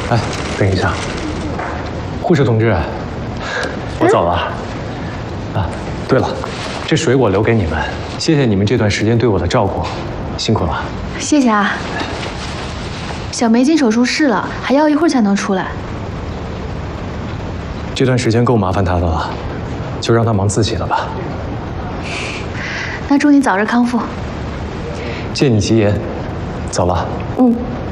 哎，等一下，护士同志，我走了。啊，对了，这水果留给你们，谢谢你们这段时间对我的照顾，辛苦了。 谢谢啊。小梅进手术室了，还要一会儿才能出来。 这段时间够麻烦她的了，就让她忙自己的吧。 那祝你早日康复。 借你吉言，走了。 嗯。